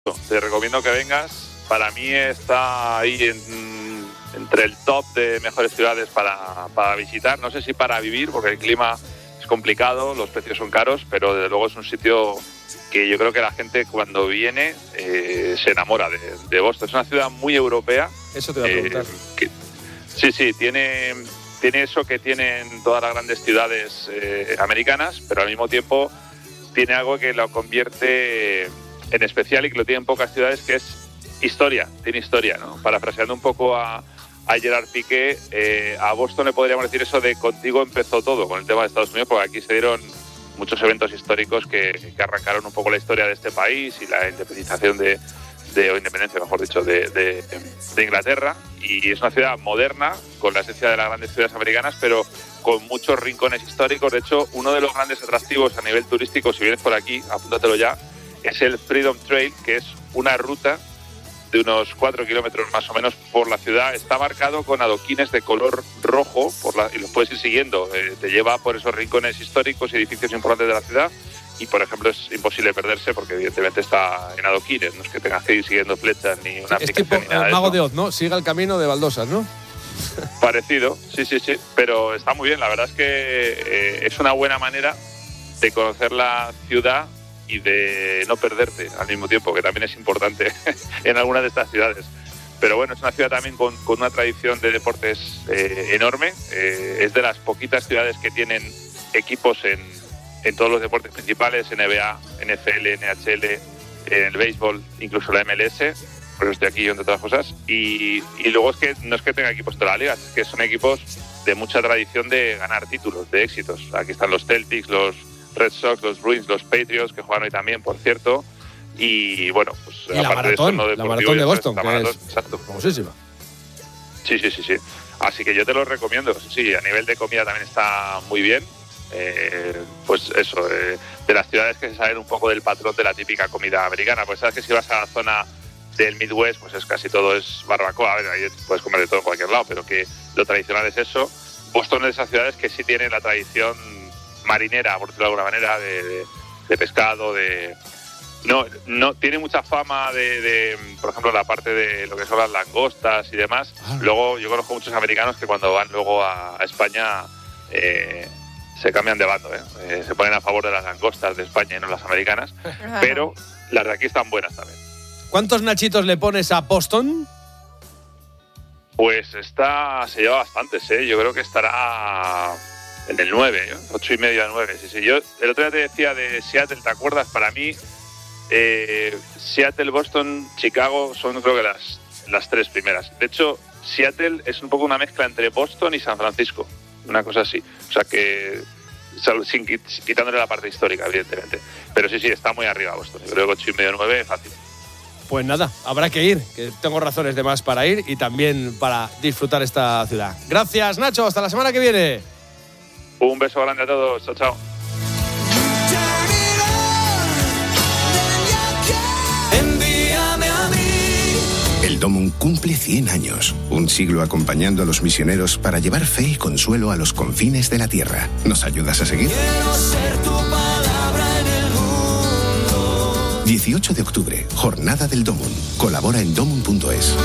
Te recomiendo que vengas. Para mí está ahí entre el top de mejores ciudades para visitar. No sé si para vivir, porque el clima es complicado, los precios son caros, pero desde luego es un sitio que yo creo que la gente cuando viene se enamora de Boston. Es una ciudad muy europea. Eso te voy a preguntar. Sí, tiene eso que tienen todas las grandes ciudades americanas, pero al mismo tiempo tiene algo que lo convierte en especial y que lo tienen pocas ciudades, que es historia. Tiene historia, ¿no? Parafraseando un poco a Gerard Piqué, a Boston le podríamos decir eso de contigo empezó todo, con el tema de Estados Unidos, porque aquí se dieron muchos eventos históricos que arrancaron un poco la historia de este país y la independización o independencia, mejor dicho, de Inglaterra. Y es una ciudad moderna, con la esencia de las grandes ciudades americanas, pero con muchos rincones históricos. De hecho, uno de los grandes atractivos a nivel turístico, si vienes por aquí, apúntatelo ya, es el Freedom Trail, que es una ruta de unos 4 kilómetros más o menos por la ciudad. Está marcado con adoquines de color rojo y los puedes ir siguiendo. Te lleva por esos rincones históricos y edificios importantes de la ciudad. Y, por ejemplo, es imposible perderse porque evidentemente está en adoquines. No es que tengas que ir siguiendo flechas ni una aplicación tipo ni nada el Mago de de Oz, ¿no? Siga el camino de baldosas, ¿no? Parecido, sí. Pero está muy bien. La verdad es que es una buena manera de conocer la ciudad y de no perderte al mismo tiempo, que también es importante en algunas de estas ciudades. Pero bueno, es una ciudad también con una tradición de deportes enorme. Es de las poquitas ciudades que tienen equipos en todos los deportes principales, NBA, NFL, NHL, en el béisbol, incluso la MLS, por eso estoy aquí, entre otras cosas. Y luego es que no es que tenga equipos de toda la liga, es que son equipos de mucha tradición de ganar títulos, de éxitos. Aquí están los Celtics, los Red Sox, los Bruins, los Patriots, que juegan hoy también, por cierto. Y bueno, pues y aparte de eso, la maratón de Boston, que es exacto, famosísima. Sí. Así que yo te lo recomiendo. Sí, a nivel de comida también está muy bien. Pues eso, de las ciudades que se salen un poco del patrón de la típica comida americana. Pues sabes que si vas a la zona del Midwest, pues casi todo es barbacoa. A ver, ahí puedes comer de todo en cualquier lado, pero que lo tradicional es eso. Boston es de esas ciudades que sí tienen la tradición marinera, por decirlo de alguna manera, de pescado, no tiene mucha fama de por ejemplo, la parte de lo que son las langostas y demás. Luego yo conozco muchos americanos que cuando van luego a España se cambian de bando, se ponen a favor de las langostas de España y no las americanas, pero las de aquí están buenas también. ¿Cuántos nachitos le pones a Boston? Pues se lleva bastantes, yo creo que estará en el 9, 8,5 a 9. Sí. Yo el otro día te decía de Seattle, ¿te acuerdas? Para mí, Seattle, Boston, Chicago son creo que las tres primeras. De hecho, Seattle es un poco una mezcla entre Boston y San Francisco, una cosa así. O sea que, quitándole la parte histórica, evidentemente. Pero sí, está muy arriba Boston. Yo creo que 8,5 a 9, fácil. Pues nada, habrá que ir, que tengo razones de más para ir y también para disfrutar esta ciudad. Gracias, Nacho, hasta la semana que viene. Un beso grande a todos, chao. El Domum cumple 100 años, un siglo acompañando a los misioneros para llevar fe y consuelo a los confines de la tierra. ¿Nos ayudas a seguir? Quiero ser tu palabra en el mundo. 18 de octubre, Jornada del Domum. Colabora en domum.es.